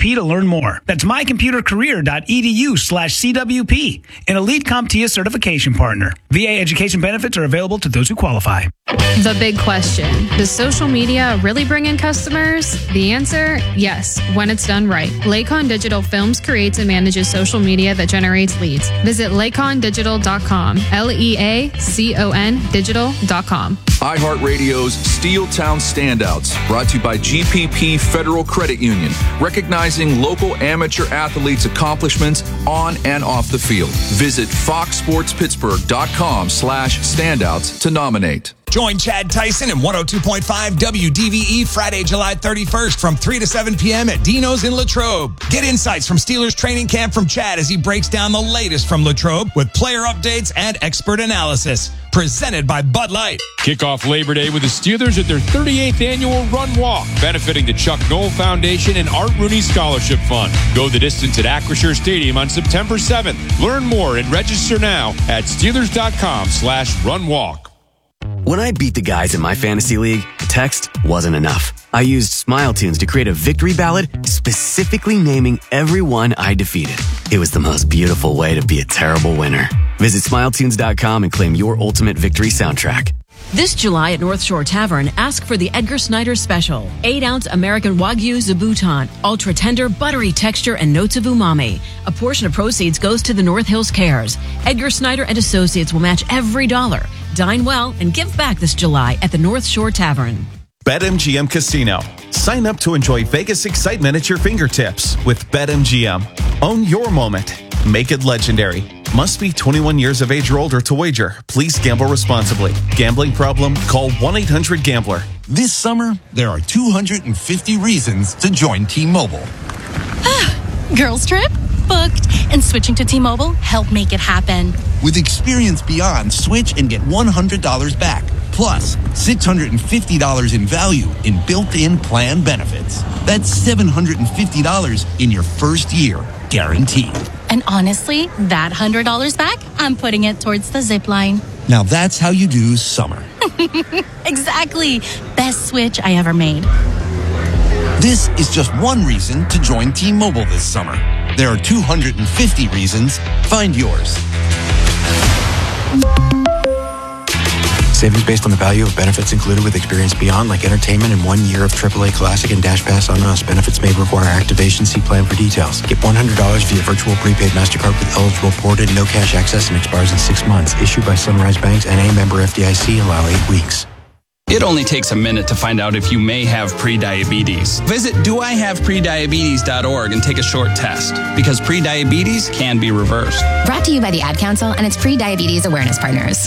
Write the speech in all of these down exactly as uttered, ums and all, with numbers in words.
P to learn more. That's mycomputercareer.edu slash CWP, an Elite CompTIA certification partner. V A education benefits are available to those who qualify. The big question, does social media really bring in customers? The answer, yes, when it's done right. Lakon Digital films, creates, and manages social media that generates leads. Visit lakon digital dot com, L E A C O N digital dot com. iHeartRadio's Steel Town Standouts, brought to you by G P P Federal Credit Union, recognizing local amateur athletes' accomplishments on and off the field. Visit fox sports pittsburgh dot com slash standouts to nominate. Join Chad Tyson and one oh two point five W D V E Friday, July thirty-first from three to seven p.m. at Dino's in Latrobe. Get insights from Steelers training camp from Chad as he breaks down the latest from Latrobe with player updates and expert analysis. Presented by Bud Light. Kick off Labor Day with the Steelers at their thirty-eighth annual Run Walk, benefiting the Chuck Noll Foundation and Art Rooney Scholarship Fund. Go the distance at Acrisure Stadium on September seventh. Learn more and register now at Steelers dot com slash run walk. When I beat the guys in my fantasy league, text wasn't enough. I used Smile Tunes to create a victory ballad specifically naming everyone I defeated. It was the most beautiful way to be a terrible winner. Visit smile tunes dot com and claim your ultimate victory soundtrack. This July at North Shore Tavern, ask for the Edgar Snyder Special. eight ounce American Wagyu Zabuton. Ultra tender, buttery texture, and notes of umami. A portion of proceeds goes to the North Hills Cares. Edgar Snyder and Associates will match every dollar. Dine well and give back this July at the North Shore Tavern. BetMGM Casino. Sign up to enjoy Vegas excitement at your fingertips with BetMGM. Own your moment. Make it legendary. Must be twenty-one years of age or older to wager. Please gamble responsibly. Gambling problem? Call one eight hundred gambler. This summer, there are two hundred fifty reasons to join T-Mobile. Girls trip? Booked. And switching to T-Mobile helped make it happen. With Experience Beyond, switch and get one hundred dollars back. Plus, six hundred fifty dollars in value in built-in plan benefits. That's seven hundred fifty dollars in your first year, guaranteed. And honestly, that one hundred dollars back, I'm putting it towards the zip line. Now that's how you do summer. Exactly. Best switch I ever made. This is just one reason to join T-Mobile this summer. There are two hundred fifty reasons. Find yours. Savings based on the value of benefits included with Experience Beyond, like entertainment and one year of triple A Classic and Dash Pass on us. Benefits may require activation. See plan for details. Get one hundred dollars via virtual prepaid MasterCard with eligible ported, no cash access, and expires in six months. Issued by Sunrise Banks, N A member F D I C. Allow eight weeks. It only takes a minute to find out if you may have prediabetes. Visit do I have prediabetes dot org and take a short test, because prediabetes can be reversed. Brought to you by the Ad Council and its pre-diabetes awareness partners.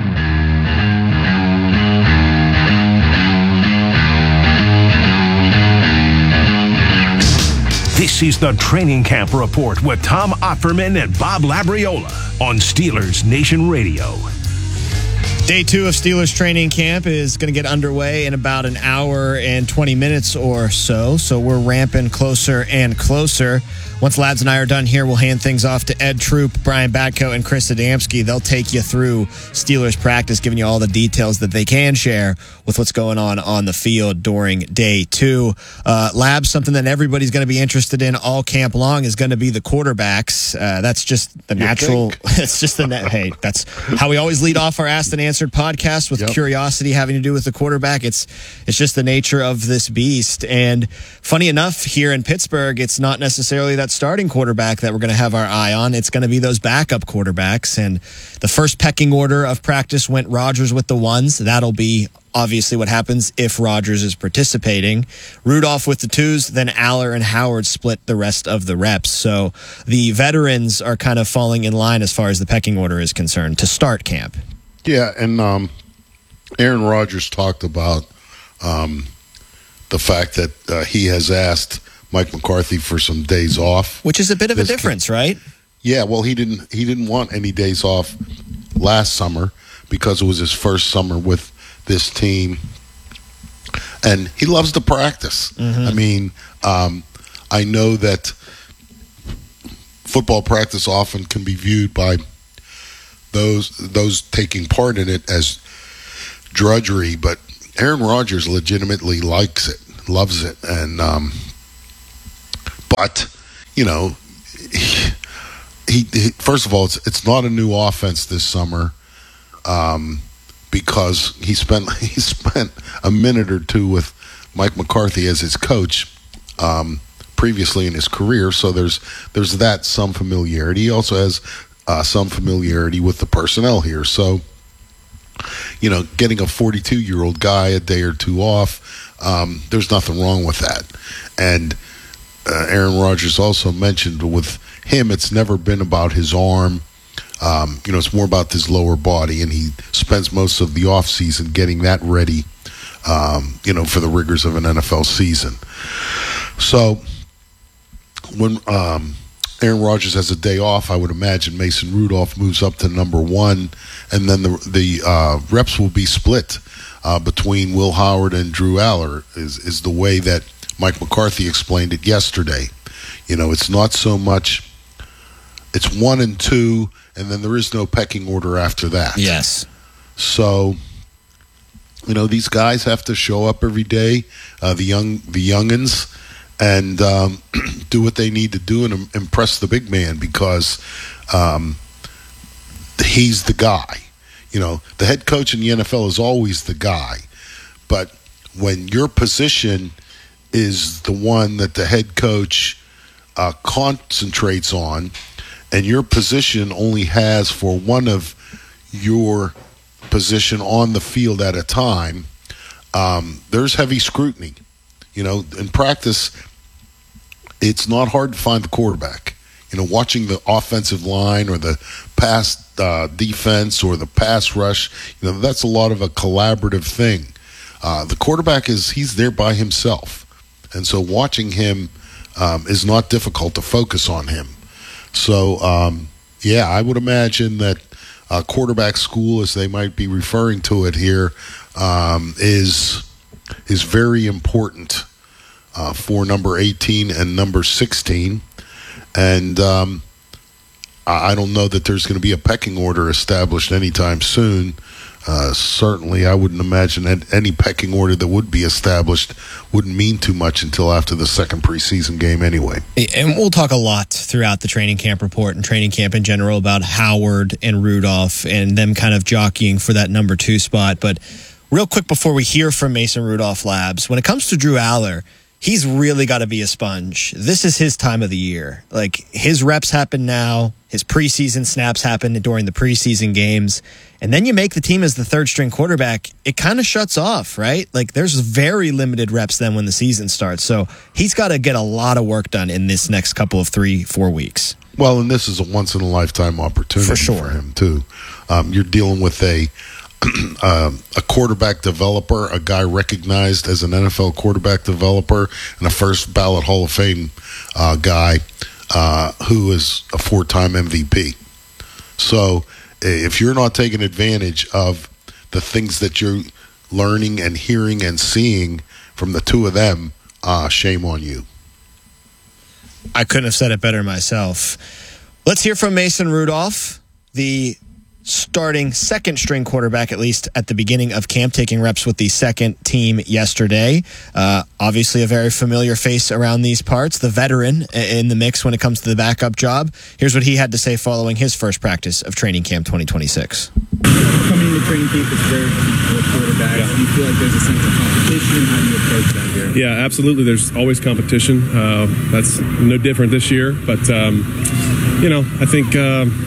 This is the Training Camp Report with Tom Opferman and Bob Labriola on Steelers Nation Radio. Day two of Steelers training camp is going to get underway in about an hour and twenty minutes or so. So we're ramping closer and closer. Once Lads and I are done here, we'll hand things off to Ed Troop, Brian Batko, and Chris Adamski. They'll take you through Steelers practice, giving you all the details that they can share with what's going on on the field during day two. Uh, Labs, something that everybody's going to be interested in all camp long is going to be the quarterbacks. Uh, that's just the you natural. It's just the net. Hey, that's how we always lead off our Asked and Answered podcast with yep. curiosity having to do with the quarterback. It's it's just the nature of this beast. And funny enough, here in Pittsburgh, it's not necessarily that starting quarterback that we're going to have our eye on. It's going to be those backup quarterbacks. And the first pecking order of practice went Rodgers with the ones. That'll be obviously what happens if Rodgers is participating. Rudolph with the twos, then Aller and Howard split the rest of the reps. So the veterans are kind of falling in line as far as the pecking order is concerned to start camp. Yeah, and um, Aaron Rodgers talked about um, the fact that uh, he has asked Mike McCarthy for some days off, which is a bit of a difference, camp. right? Yeah, well, he didn't he didn't want any days off last summer because it was his first summer with this team, and he loves to practice. Mm-hmm. I mean, um, I know that football practice often can be viewed by those those taking part in it as drudgery, but Aaron Rodgers legitimately likes it, loves it, and um, but you know, he, he, he first of all, it's it's not a new offense this summer, um, because he spent he spent a minute or two with Mike McCarthy as his coach um, previously in his career. So there's there's that some familiarity. He also has uh, some familiarity with the personnel here. So, you know, getting a forty-two-year-old guy a day or two off, um, there's nothing wrong with that. And uh, Aaron Rodgers also mentioned with him, it's never been about his arm. Um, you know, it's more about his lower body, and he spends most of the offseason getting that ready, um, you know, for the rigors of an N F L season. So when um, Aaron Rodgers has a day off, I would imagine Mason Rudolph moves up to number one, and then the the uh, reps will be split uh, between Will Howard and Drew Aller, is, is the way that Mike McCarthy explained it yesterday. You know, it's not so much, it's one and two, and then there is no pecking order after that. Yes. So, you know, these guys have to show up every day, uh, the young, the youngins, and um, do what they need to do and impress the big man, because um, he's the guy. You know, the head coach in the N F L is always the guy, but when your position is the one that the head coach uh, concentrates on, and your position only has for one of your position on the field at a time, um, there's heavy scrutiny. You know, in practice, it's not hard to find the quarterback. You know, watching the offensive line or the pass uh, defense or the pass rush, you know, that's a lot of a collaborative thing. Uh, the quarterback is, he's there by himself. And so watching him um, is not difficult to focus on him. So, um, yeah, I would imagine that uh, quarterback school, as they might be referring to it here, um, is is very important uh, for number eighteen and number sixteen. And um, I don't know that there's going to be a pecking order established anytime soon. Uh, certainly, I wouldn't imagine that any pecking order that would be established wouldn't mean too much until after the second preseason game anyway. And we'll talk a lot throughout the training camp report and training camp in general about Howard and Rudolph and them kind of jockeying for that number two spot. But real quick before we hear from Mason Rudolph Labs, when it comes to Drew Aller, he's really got to be a sponge. This is his time of the year. Like, his reps happen now. His preseason snaps happen during the preseason games. And then you make the team as the third string quarterback. It kind of shuts off, right? Like, there's very limited reps then when the season starts. So he's got to get a lot of work done in this next couple of three, four weeks. Well, and this is a once-in-a-lifetime opportunity for, sure. for him, too. Um, you're dealing with a Um, a quarterback developer, a guy recognized as an N F L quarterback developer, and a first ballot Hall of Fame uh, guy uh, who is a four-time M V P. So if you're not taking advantage of the things that you're learning and hearing and seeing from the two of them, uh, shame on you. I couldn't have said it better myself. Let's hear from Mason Rudolph, the starting second string quarterback, at least at the beginning of camp, taking reps with the second team yesterday. Uh, obviously a very familiar face around these parts, the veteran in the mix when it comes to the backup job. Here's what he had to say following his first practice of training camp twenty twenty-six. Coming into training camp is very difficult with quarterbacks. Yeah. Do you feel like there's a sense of competition? How do you approach that here? Yeah, absolutely. There's always competition. Uh, that's no different this year. But, um, you know, I think... Um,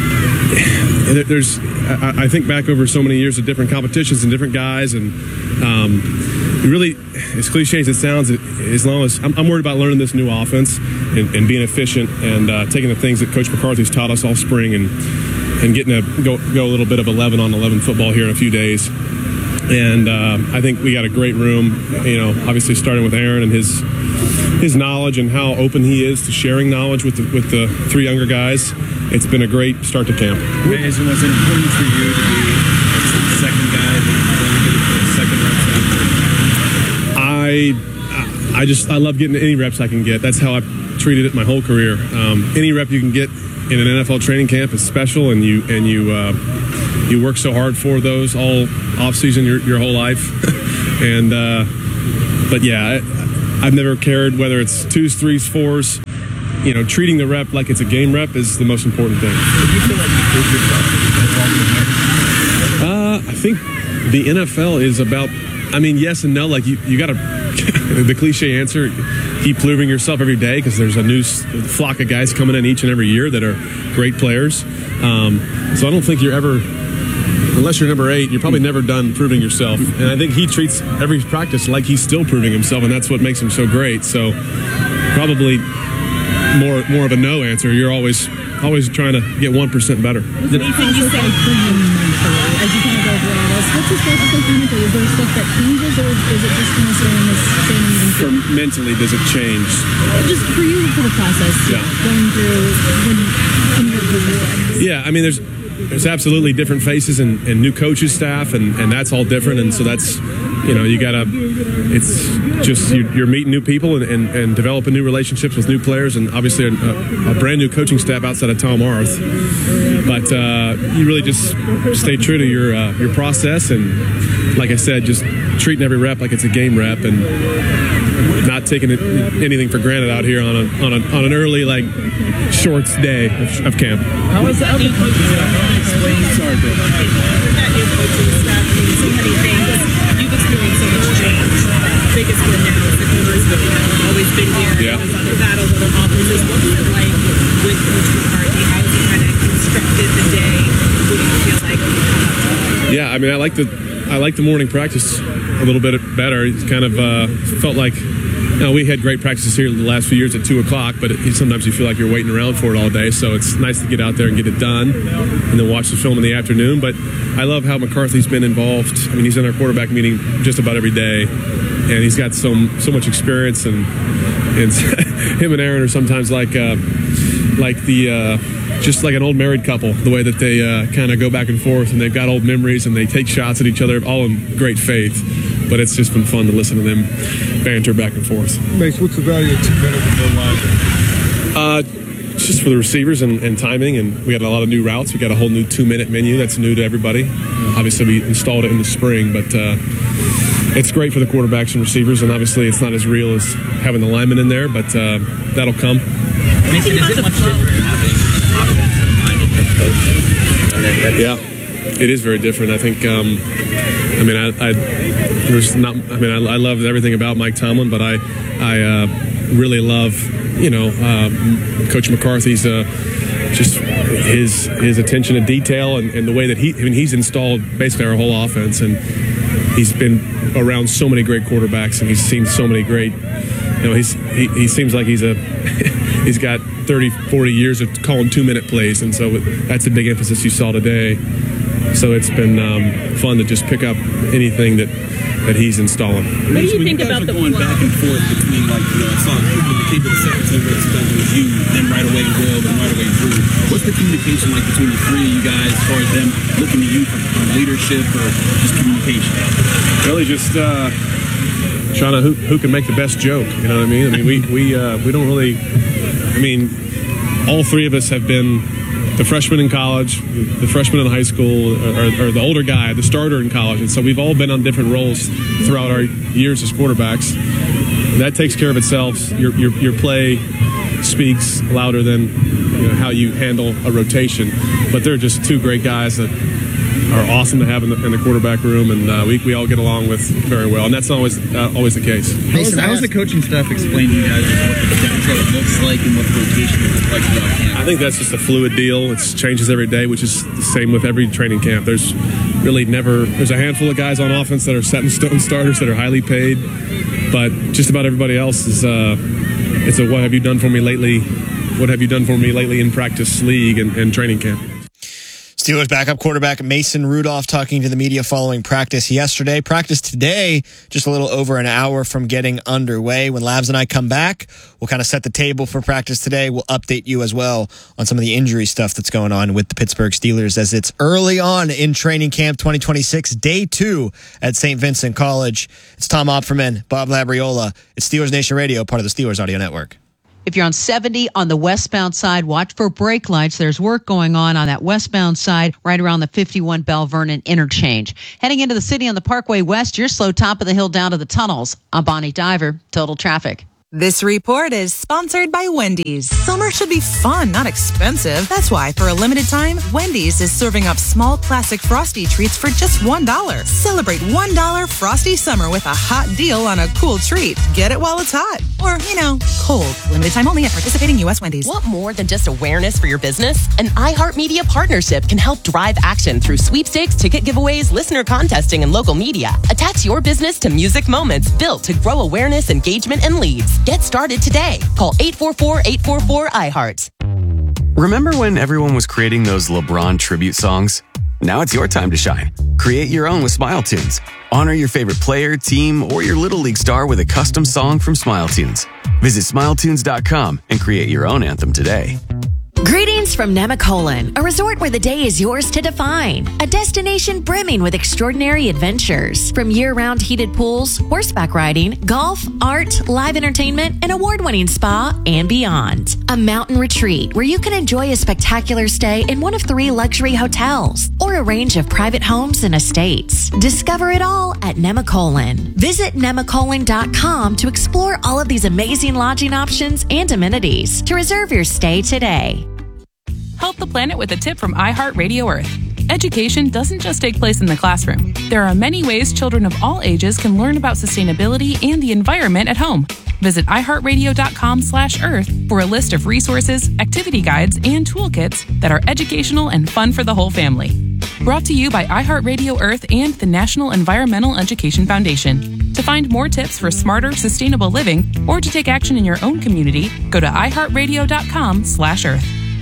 There's, I think back over so many years of different competitions and different guys, and um, really, as cliche as it sounds, as long as I'm, I'm worried about learning this new offense and, and being efficient and uh, taking the things that Coach McCarthy's taught us all spring and and getting to go go a little bit of eleven on eleven football here in a few days. And uh, I think we got a great room. You know, obviously starting with Aaron and his his knowledge and how open he is to sharing knowledge with the, with the three younger guys. It's been a great start to camp. Mason, was it important for you to be the second guy that get the second reps? I I just I love getting any reps I can get. That's how I've treated it my whole career. Um, any rep you can get in an N F L training camp is special, and you and you uh, you work so hard for those all off season your your whole life. and uh, but yeah. I, I've never cared whether it's twos, threes, fours. You know, treating the rep like it's a game rep is the most important thing. Uh, I think the N F L is about, I mean, yes and no. Like, you, you got to, the cliche answer, keep proving yourself every day because there's a new flock of guys coming in each and every year that are great players. Um, so I don't think you're ever, unless you're number eight, you're probably never done proving yourself. And I think he treats every practice like he's still proving himself, and that's what makes him so great. So probably more more of a no answer. You're always always trying to get one percent better. Anything you say as you kind of go over all this, what's his focus like mentally? Is there stuff that changes, or is it just kind of staying the same? For mentally, does it change? Just for you, for the process, yeah. Going through when, when you're yeah, I mean, there's there's absolutely different faces and, and new coaches, staff, and, and that's all different. And so that's, you know, you gotta, it's just, you're, you're meeting new people and, and, and developing new relationships with new players, and obviously a, a brand new coaching staff outside of Tom Arth. But uh, you really just stay true to your uh, your process, and like I said, just treating every rep like it's a game rep, and not taking it, anything for granted out here on a, on, a, on an early, like, shorts day of, of camp. How is the other coaching staff explain? Sorry, but that new coaching staff, so many things. You've experienced so much change. Biggest win now is the Cougars, but you have always been here. Yeah. It was under battle, little offenses. What was it like with Coach McCarthy? How has he kind of constructed the day? What do you feel like? Yeah, I mean, I like the I like the morning practice a little bit better. It's kind of uh, felt like, you know, we had great practices here the last few years at two o'clock, but it, sometimes you feel like you're waiting around for it all day, so it's nice to get out there and get it done and then watch the film in the afternoon. But I love how McCarthy's been involved. I mean, he's in our quarterback meeting just about every day, and he's got so, so much experience, and, and him and Aaron are sometimes like, uh, like the... Uh, just like an old married couple, the way that they uh, kind of go back and forth, and they've got old memories, and they take shots at each other, all in great faith. But it's just been fun to listen to them banter back and forth. Mace, what's the value of two minutes in the line? Uh, just for the receivers and, and timing, and we got a lot of new routes. We got a whole new two-minute menu that's new to everybody. Uh, obviously, we installed it in the spring, but uh, it's great for the quarterbacks and receivers, and obviously it's not as real as having the linemen in there, but uh, that'll come. Mason, is it much different having offense and line in coach? Yeah, it is very different. I think, um, I mean, I, I there's not, I mean, I, I love everything about Mike Tomlin, but I, I uh, really love, you know, uh, Coach McCarthy's uh, just his his attention to detail, and, and the way that he, I mean, he's installed basically our whole offense, and he's been around so many great quarterbacks, and he's seen so many great, you know, he's he, he seems like he's a he's got thirty, forty years of calling two-minute plays, and so that's a big emphasis you saw today. So it's been um, fun to just pick up anything that, that he's installing. What do you think about the going back and forth between, like, you know, I saw when it came to the second team, it was you, then right away Will, then right away Drew. What's the communication like between the three of you guys, as far as them looking to you for, for leadership or just communication? Really just uh, trying to who, who can make the best joke, you know what I mean? I mean, we, we, uh, we don't really, I mean, all three of us have been the freshman in college, the freshman in high school, or, or the older guy, the starter in college. And so we've all been on different roles throughout our years as quarterbacks. And that takes care of itself. Your, your, your play speaks louder than, you know, how you handle a rotation. But they're just two great guys that are awesome to have in the, in the quarterback room, and uh, we, we all get along with very well. And that's always uh, always the case. Mason, how does the coaching staff explain to you guys what the depth looks like and what the rotation looks like throughout camp? I think that's just a fluid deal. It changes every day, which is the same with every training camp. There's really never, there's a handful of guys on offense that are set in stone starters that are highly paid, but just about everybody else is, uh, it's a what have you done for me lately, what have you done for me lately in practice league and, and training camp. Steelers backup quarterback Mason Rudolph talking to the media following practice yesterday. Practice today, just a little over an hour from getting underway. When Labs and I come back, we'll kind of set the table for practice today. We'll update you as well on some of the injury stuff that's going on with the Pittsburgh Steelers as it's early on in training camp twenty twenty-six, day two at Saint Vincent College. It's Tom Opferman, Bob Labriola. It's Steelers Nation Radio, part of the Steelers Audio Network. If you're on seventy on the westbound side, watch for brake lights. There's work going on on that westbound side right around the fifty-one Bell Vernon interchange. Heading into the city on the Parkway West, you're slow top of the hill down to the tunnels. I'm Bonnie Diver, Total Traffic. This report is sponsored by Wendy's. Summer should be fun, not expensive. That's why, for a limited time, Wendy's is serving up small classic Frosty treats for just one dollar. Celebrate one dollar Frosty Summer with a hot deal on a cool treat. Get it while it's hot. Or, you know, cold. Limited time only at participating U S Wendy's. Want more than just awareness for your business? An iHeartMedia partnership can help drive action through sweepstakes, ticket giveaways, listener contesting, and local media. Attach your business to music moments built to grow awareness, engagement, and leads. Get started today. Call eight four four, eight four four, I heart. Remember when everyone was creating those LeBron tribute songs? Now it's your time to shine. Create your own with Smile Tunes. Honor your favorite player, team, or your Little League star with a custom song from Smile Tunes. Visit smile tunes dot com and create your own anthem today. Greetings from Nemacolin, a resort where the day is yours to define. A destination brimming with extraordinary adventures. From year-round heated pools, horseback riding, golf, art, live entertainment, and award-winning spa, and beyond. A mountain retreat where you can enjoy a spectacular stay in one of three luxury hotels, or a range of private homes and estates. Discover it all at Nemacolin. Visit nemacolin dot com to explore all of these amazing lodging options and amenities. To reserve your stay today. Help the planet with a tip from iHeartRadio Earth. Education doesn't just take place in the classroom. There are many ways children of all ages can learn about sustainability and the environment at home. Visit iHeartRadio dot com slash earth for a list of resources, activity guides, and toolkits that are educational and fun for the whole family. Brought to you by iHeartRadio Earth and the National Environmental Education Foundation. To find more tips for smarter, sustainable living, or to take action in your own community, go to iHeartRadio dot com slash earth.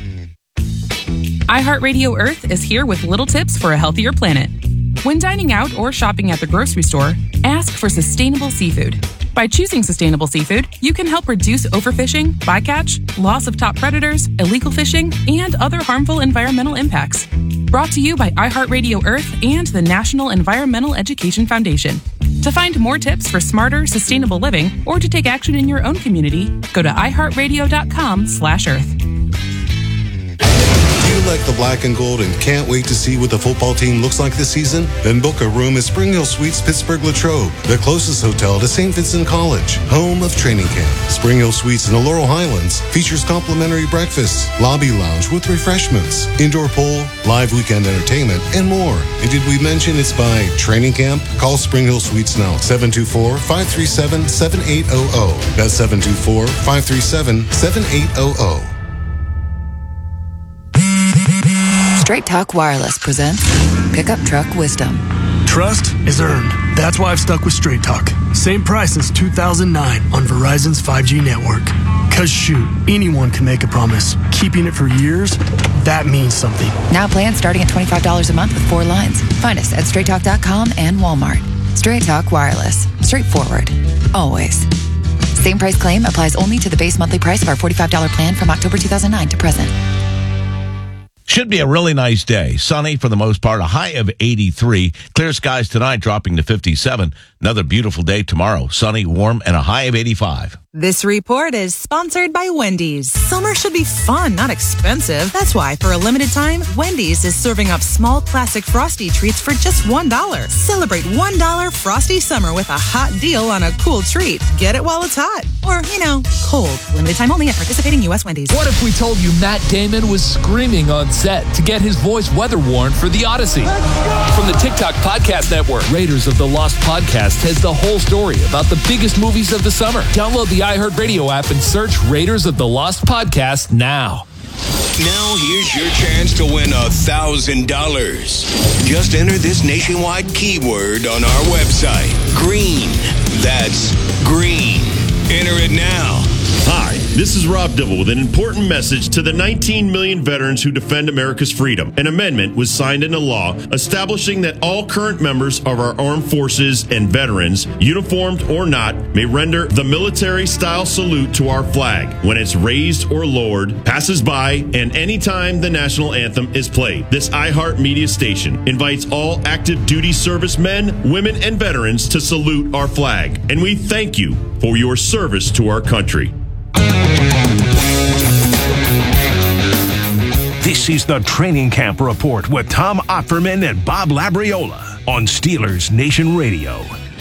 iHeartRadio Earth is here with little tips for a healthier planet. When dining out or shopping at the grocery store, ask for sustainable seafood. By choosing sustainable seafood, you can help reduce overfishing, bycatch, loss of top predators, illegal fishing, and other harmful environmental impacts. Brought to you by iHeartRadio Earth and the National Environmental Education Foundation. To find more tips for smarter, sustainable living, or to take action in your own community, go to iHeartRadio dot com slash earth. Do you like the black and gold and can't wait to see what the football team looks like this season? Then book a room at Spring Hill Suites Pittsburgh Latrobe, the closest hotel to Saint Vincent College, home of training camp. Spring Hill Suites in the Laurel Highlands features complimentary breakfasts, lobby lounge with refreshments, indoor pool, live weekend entertainment, and more. And did we mention it's by training camp? Call Spring Hill Suites now, seven two four, five three seven, seven eight zero zero. That's seven two four, five three seven, seven eight zero zero. Straight Talk Wireless presents Pickup Truck Wisdom. Trust is earned. That's why I've stuck with Straight Talk. Same price since two thousand nine on Verizon's five G network. Cause shoot, anyone can make a promise. Keeping it for years, that means something. Now plans starting at twenty-five dollars a month with four lines. Find us at straight talk dot com and Walmart. Straight Talk Wireless. Straightforward. Always. Same price claim applies only to the base monthly price of our forty-five dollars plan from October two thousand nine to present. Should be a really nice day. Sunny for the most part, a high of eighty-three. Clear skies tonight, dropping to fifty-seven. Another beautiful day tomorrow. Sunny, warm, and a high of eighty-five. This report is sponsored by Wendy's. Summer should be fun, not expensive. That's why, for a limited time, Wendy's is serving up small classic Frosty treats for just one dollar. Celebrate one dollar Frosty Summer with a hot deal on a cool treat. Get it while it's hot. Or, you know, cold. Limited time only at participating U S Wendy's. What if we told you Matt Damon was screaming on set to get his voice weather worn for The Odyssey? From the TikTok Podcast Network, Raiders of the Lost Podcast has the whole story about the biggest movies of the summer. Download the iHeartRadio app and search Raiders of the Lost Podcast now. Now here's your chance to win a thousand dollars. Just enter this nationwide keyword on our website. Green. That's green. Enter it now. Hi, this is Rob Dibble with an important message to the nineteen million veterans who defend America's freedom. An amendment was signed into law establishing that all current members of our armed forces and veterans, uniformed or not, may render the military-style salute to our flag when it's raised or lowered, passes by, and anytime the national anthem is played. This iHeart Media station invites all active duty servicemen, women, and veterans to salute our flag. And we thank you for your service to our country. This is the Training Camp Report with Tom Opferman and Bob Labriola on Steelers Nation Radio.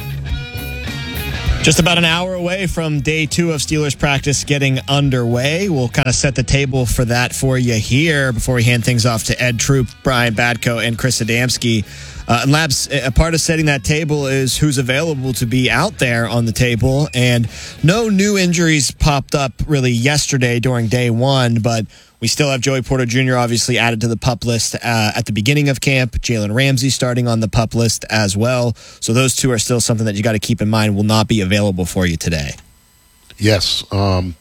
Just about an hour away from day two of Steelers practice getting underway. We'll kind of set the table for that for you here before we hand things off to Ed Troop, Brian Batko, and Chris Adamski. Uh, and Labs, a part of setting that table is who's available to be out there on the table. And no new injuries popped up really yesterday during day one, but we still have Joey Porter Junior obviously added to the PUP list uh, at the beginning of camp. Jalen Ramsey starting on the PUP list as well. So those two are still something that you got to keep in mind will not be available for you today. Yes. Um,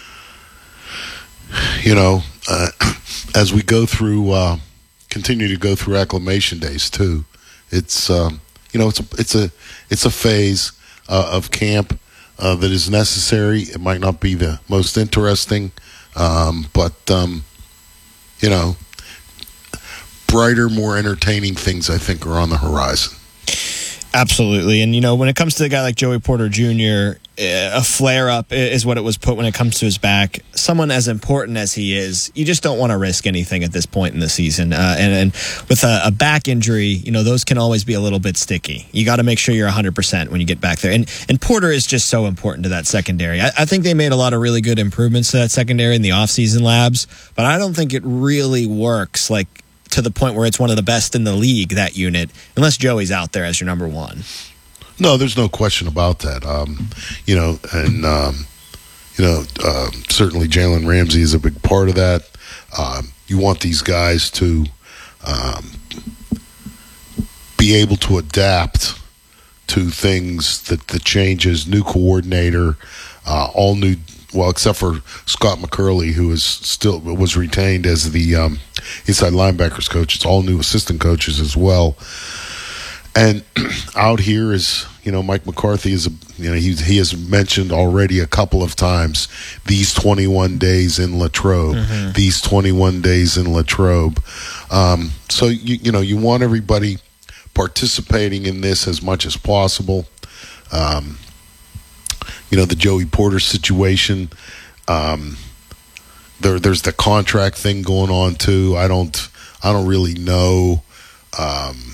you know, uh, as we go through, uh, continue to go through acclimation days too, it's, um, you know, it's a, it's a, it's a phase uh, of camp uh, that is necessary. It might not be the most interesting, Um, but, um, you know, brighter, more entertaining things, I think, are on the horizon. Absolutely. And, you know, when it comes to a guy like Joey Porter Junior, a flare-up is what it was put when it comes to his back. Someone as important as he is, you just don't want to risk anything at this point in the season. Uh, and, and with a, a back injury, you know, those can always be a little bit sticky. You got to make sure you're one hundred percent when you get back there. And and Porter is just so important to that secondary. I, I think they made a lot of really good improvements to that secondary in the offseason, Labs, but I don't think it really works, like, to the point where it's one of the best in the league, that unit, unless Joey's out there as your number one. No, there's no question about that. Um, you know, and, um, you know, uh, certainly Jalen Ramsey is a big part of that. Um, you want these guys to um, be able to adapt to things, that the changes, new coordinator, uh, all new, well, except for Scott McCurley, who is still was retained as the um, inside linebackers coach. It's all new assistant coaches as well. And out here is, you know, Mike McCarthy is, a, you know, he he has mentioned already a couple of times these twenty-one days in Latrobe, mm-hmm. these twenty-one days in Latrobe. Um, so you you know you want everybody participating in this as much as possible. Um, you know, the Joey Porter situation. Um, there there's the contract thing going on too. I don't I don't really know. Um,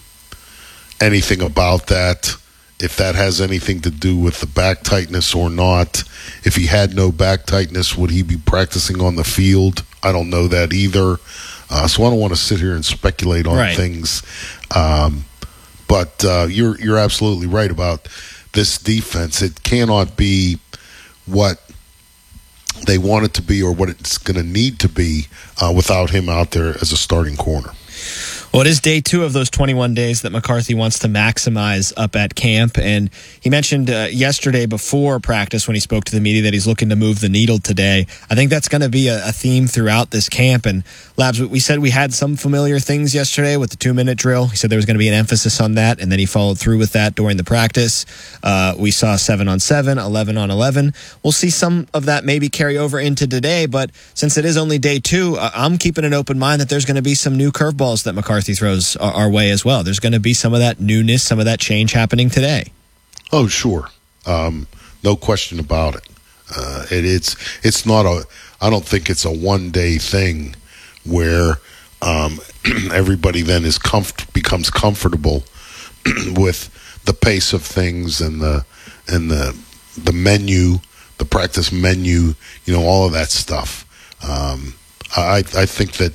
anything about that, if that has anything to do with the back tightness or not. If he had no back tightness, would he be practicing on the field? I don't know that either. Uh, so I don't want to sit here and speculate on right. things. Um, but uh, you're you're absolutely right about this defense. It cannot be what they want it to be or what it's going to need to be uh, without him out there as a starting corner. Well, it is day two of those twenty-one days that McCarthy wants to maximize up at camp. And he mentioned uh, yesterday before practice when he spoke to the media that he's looking to move the needle today. I think that's going to be a, a theme throughout this camp. And Labs, we said we had some familiar things yesterday with the two-minute drill. He said there was going to be an emphasis on that, and then he followed through with that during the practice. Uh, we saw seven on seven, eleven on eleven. We'll see some of that maybe carry over into today, but since it is only day two, uh, I'm keeping an open mind that there's going to be some new curveballs that McCarthy throws our way as well. There's going to be some of that newness, some of that change happening today. Oh, sure. Um, no question about it. Uh, it. It's it's not a, I don't think it's a one-day thing where um, everybody then is comf- becomes comfortable with the pace of things and the and the the menu, the practice menu, you know, all of that stuff. Um, I I think that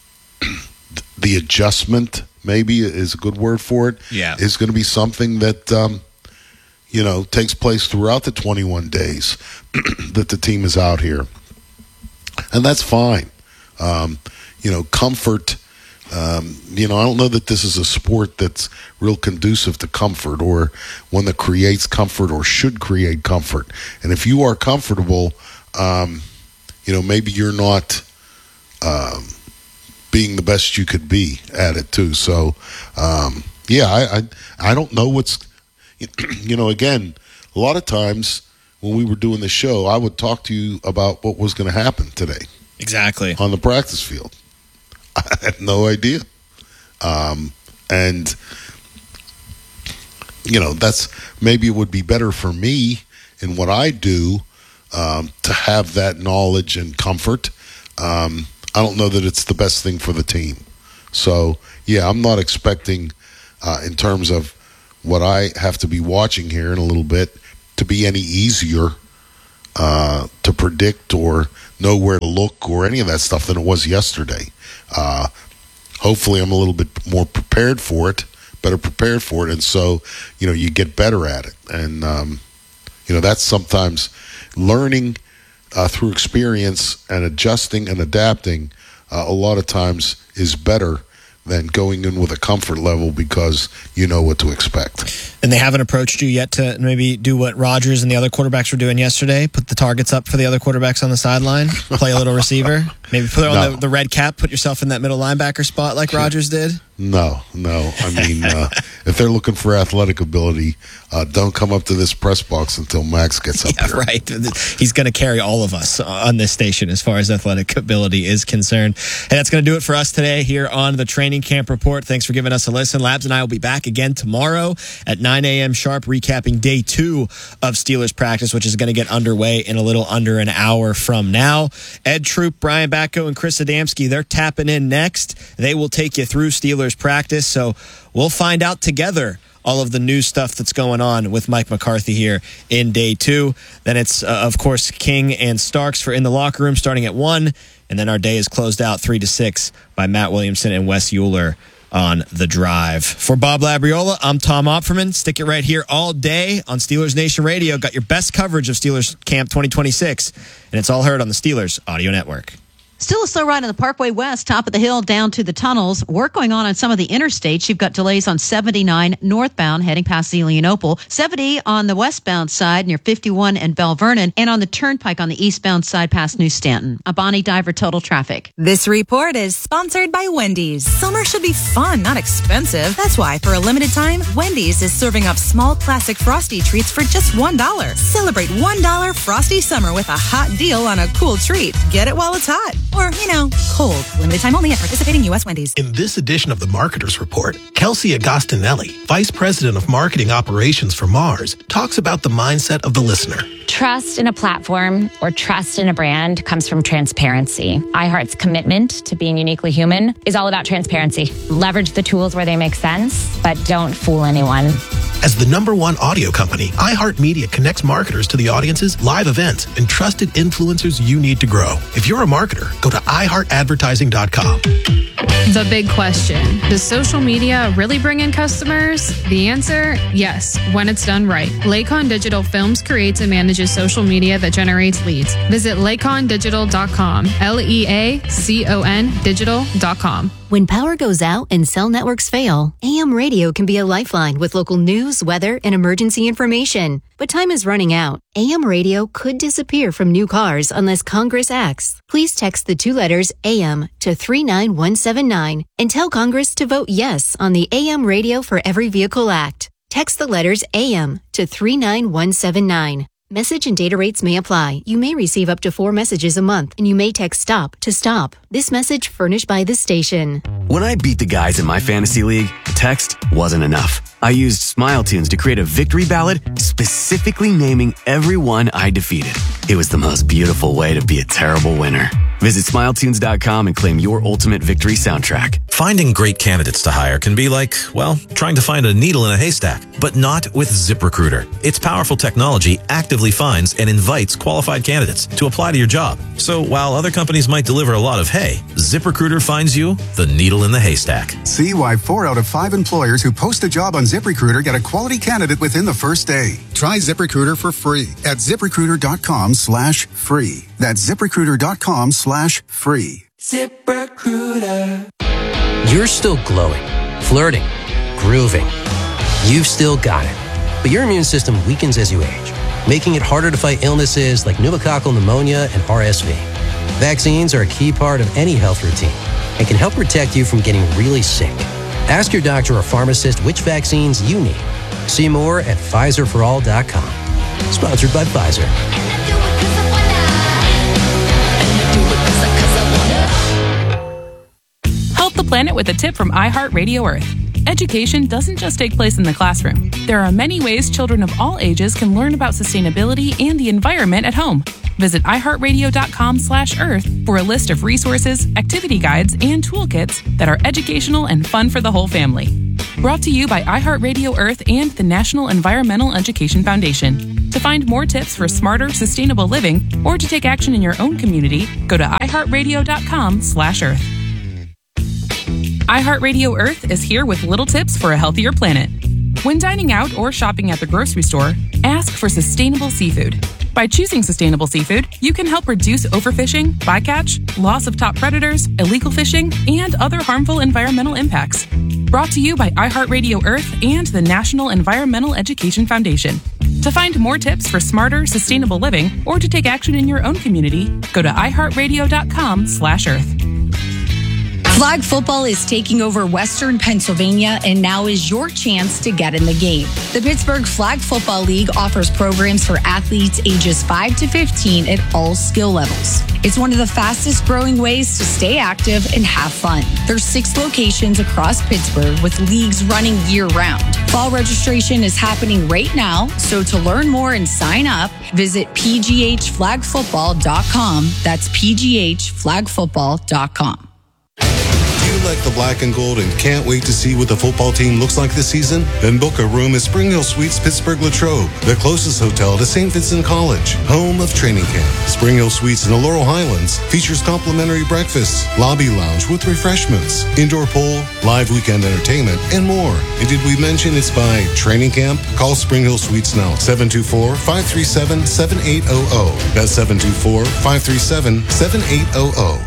the adjustment, maybe is a good word for it, yeah. is going to be something that, um, you know, takes place throughout the twenty-one days that the team is out here. And that's fine. Um, you know, comfort, um, you know, I don't know that this is a sport that's real conducive to comfort or one that creates comfort or should create comfort. And if you are comfortable, um, you know, maybe you're not um, – being the best you could be at it too. So, um, yeah, I, I I don't know what's, you know, again, a lot of times when we were doing the show, I would talk to you about what was going to happen today. Exactly. On the practice field. I had no idea. Um, and, you know, that's, maybe it would be better for me in what I do um, to have that knowledge and comfort. Um I don't know that it's the best thing for the team. So, yeah, I'm not expecting, uh, in terms of what I have to be watching here in a little bit, to be any easier uh, to predict or know where to look or any of that stuff than it was yesterday. Uh, hopefully I'm a little bit more prepared for it, better prepared for it, and so, you know, you get better at it. And, um, you know, that's sometimes learning uh, through experience and adjusting and adapting uh, a lot of times is better than going in with a comfort level because you know what to expect. And they haven't approached you yet to maybe do what Rodgers and the other quarterbacks were doing yesterday, put the targets up for the other quarterbacks on the sideline, play a little receiver, maybe put on No. the, the red cap, put yourself in that middle linebacker spot like Rodgers did? No, no. I mean, uh, if they're looking for athletic ability, uh, don't come up to this press box until Max gets up Yeah, here. right. He's going to carry all of us on this station as far as athletic ability is concerned. And that's going to do it for us today here on the Training Camp Report. Thanks for giving us a listen. Labs and I will be back again tomorrow at nine a.m. sharp, recapping day two of Steelers practice, which is going to get underway in a little under an hour from now. Ed Troop, Brian Batko, and Chris Adamski, they're tapping in next. They will take you through Steelers practice, so we'll find out together all of the new stuff that's going on with Mike McCarthy here in day two. Then it's, uh, of course, King and Starks for In the Locker Room starting at one, and then our day is closed out three to six by Matt Williamson and Wes Euler on The Drive. For Bob Labriola, I'm Tom Opferman. Stick it right here all day on Steelers Nation Radio. Got your best coverage of Steelers Camp twenty twenty-six, and it's all heard on the Steelers Audio Network. Still a slow ride on the Parkway West, top of the hill down to the tunnels. Work going on on some of the interstates. You've got delays on seventy-nine northbound heading past Zelienople, seventy on the westbound side near fifty-one and Bell Vernon, and on the turnpike on the eastbound side past New Stanton. A Bonnie Diver Total Traffic. This report is sponsored by Wendy's. Summer should be fun, not expensive. That's why, for a limited time, Wendy's is serving up small classic Frosty treats for just one dollar. Celebrate one dollar Frosty Summer with a hot deal on a cool treat. Get it while it's hot. Or, you know, cold. Limited time only at participating U S Wendy's. In this edition of the Marketers Report, Kelsey Agostinelli, Vice President of Marketing Operations for Mars, talks about the mindset of the listener. Trust in a platform or trust in a brand comes from transparency. iHeart's commitment to being uniquely human is all about transparency. Leverage the tools where they make sense, but don't fool anyone. As the number one audio company, iHeartMedia connects marketers to the audiences, live events, and trusted influencers you need to grow. If you're a marketer, go to i heart advertising dot com. The big question, does social media really bring in customers? The answer, yes, when it's done right. Lakon Digital films, creates, and manages social media that generates leads. Visit lakon digital dot com, L E A C O N digital dot com. When power goes out and cell networks fail, A M radio can be a lifeline with local news, weather, and emergency information. But time is running out. A M radio could disappear from new cars unless Congress acts. Please text the two letters A M to three nine one seven nine and tell Congress to vote yes on the A M Radio for Every Vehicle Act. Text the letters A M to three nine one seven nine. Message and data rates may apply. You may receive up to four messages a month, and you may text STOP to stop. This message furnished by the station. When I beat the guys in my fantasy league, text wasn't enough. I used Smile Tunes to create a victory ballad specifically naming everyone I defeated. It was the most beautiful way to be a terrible winner. Visit smile tunes dot com and claim your ultimate victory soundtrack. Finding great candidates to hire can be like, well, trying to find a needle in a haystack, but not with ZipRecruiter. Its powerful technology actively finds and invites qualified candidates to apply to your job. So while other companies might deliver a lot of hay, ZipRecruiter finds you the needle in the haystack. See why four out of five employers who post a job on ZipRecruiter get a quality candidate within the first day. Try ZipRecruiter for free at ziprecruiter dot com slash free. That's ziprecruiter dot com slash free. ZipRecruiter. You're still glowing, flirting, grooving. You've still got it. But your immune system weakens as you age, making it harder to fight illnesses like pneumococcal pneumonia and R S V. Vaccines are a key part of any health routine and can help protect you from getting really sick. Ask your doctor or pharmacist which vaccines you need. See more at Pfizer for all dot com. Sponsored by Pfizer. Help the planet with a tip from iHeart Radio Earth. Education doesn't just take place in the classroom. There are many ways children of all ages can learn about sustainability and the environment at home. Visit iHeartRadio.com slash earth for a list of resources, activity guides, and toolkits that are educational and fun for the whole family. Brought to you by iHeartRadio Earth and the National Environmental Education Foundation. To find more tips for smarter, sustainable living, or to take action in your own community, go to iHeartRadio.com slash earth. iHeartRadio Earth is here with little tips for a healthier planet. When dining out or shopping at the grocery store, ask for sustainable seafood. By choosing sustainable seafood, you can help reduce overfishing, bycatch, loss of top predators, illegal fishing, and other harmful environmental impacts. Brought to you by iHeartRadio Earth and the National Environmental Education Foundation. To find more tips for smarter, sustainable living, or to take action in your own community, go to iHeartRadio.com slash earth. Flag football is taking over Western Pennsylvania, and now is your chance to get in the game. The Pittsburgh Flag Football League offers programs for athletes ages five to fifteen at all skill levels. It's one of the fastest growing ways to stay active and have fun. There's six locations across Pittsburgh with leagues running year round. Fall registration is happening right now, so to learn more and sign up, visit p g h flag football dot com. That's p g h flag football dot com. Do you like the black and gold and can't wait to see what the football team looks like this season? Then book a room at Spring Hill Suites Pittsburgh Latrobe, the closest hotel to Saint Vincent College, home of training camp. Spring Hill Suites in the Laurel Highlands features complimentary breakfasts, lobby lounge with refreshments, indoor pool, live weekend entertainment, and more. And did we mention it's by training camp? Call Spring Hill Suites now, seven two four, five three seven, seven eight zero zero. That's seven two four, five three seven, seven eight zero zero.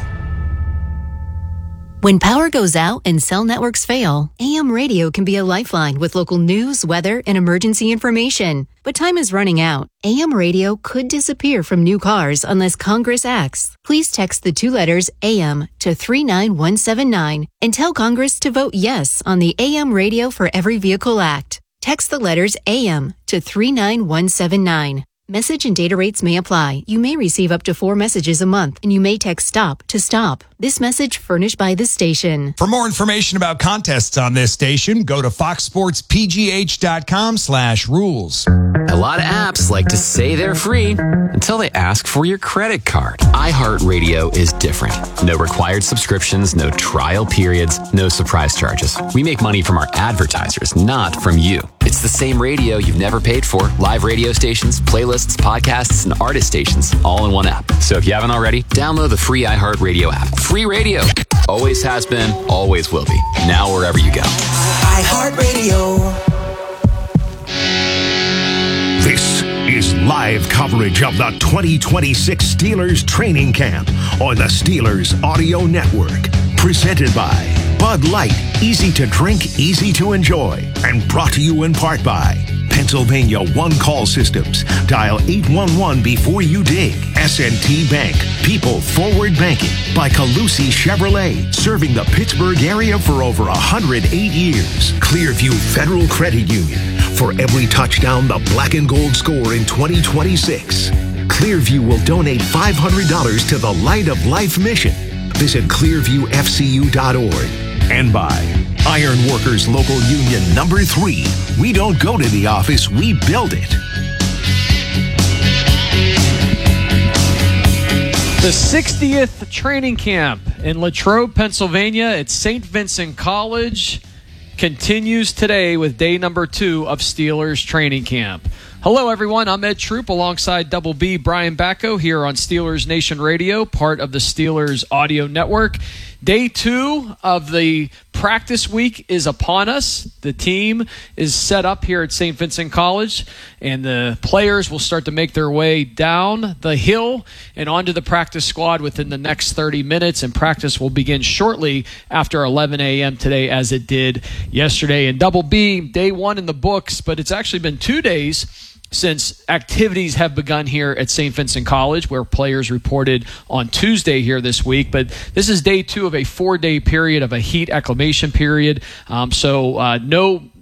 When power goes out and cell networks fail, A M radio can be a lifeline with local news, weather, and emergency information. But time is running out. A M radio could disappear from new cars unless Congress acts. Please text the two letters A M to three nine one seven nine and tell Congress to vote yes on the A M Radio for Every Vehicle Act. Text the letters A M to three nine one seven nine. Message and data rates may apply. You may receive up to four messages a month, and you may text STOP to STOP. This message furnished by this station. For more information about contests on this station, go to foxsportspgh.com slash rules. A lot of apps like to say they're free until they ask for your credit card. iHeartRadio is different. No required subscriptions, no trial periods, no surprise charges. We make money from our advertisers, not from you. It's the same radio you've never paid for. Live radio stations, playlists, podcasts, and artist stations all in one app. So if you haven't already, download the free iHeartRadio app. Free radio. Always has been, always will be. Now wherever you go. iHeartRadio. This is live coverage of the twenty twenty-six Steelers training camp on the Steelers Audio Network. Presented by Bud Light, easy to drink, easy to enjoy. And brought to you in part by Pennsylvania One Call Systems. Dial eight one one before you dig. S and T Bank, people forward banking. By Calusi Chevrolet, serving the Pittsburgh area for over one hundred eight years. Clearview Federal Credit Union, for every touchdown the black and gold score in twenty twenty-six. Clearview will donate five hundred dollars to the Light of Life mission. Visit clearview f c u dot org. And by Iron Workers Local Union Number three. We don't go to the office, we build it. The sixtieth training camp in Latrobe, Pennsylvania at Saint Vincent College continues today with day number two of Steelers training camp. Hello, everyone. I'm Ed Troop alongside Double B Brian Bacco here on Steelers Nation Radio, part of the Steelers Audio Network. Day two of the practice week is upon us. The team is set up here at Saint Vincent College, and the players will start to make their way down the hill and onto the practice squad within the next thirty minutes, and practice will begin shortly after eleven a.m. today as it did yesterday. And Double B, day one in the books, but it's actually been two days since activities have begun here at Saint Vincent College, where players reported on Tuesday here this week. But this is day two of a four-day period of a heat acclimation period. Um, so uh, no